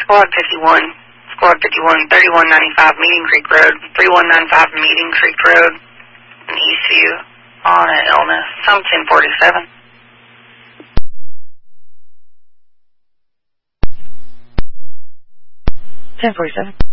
Squad 51. Squad 51, 3195 Meeting Creek Road, 3195 Meeting Creek Road in Eastview on an illness. Some 1047. 1047.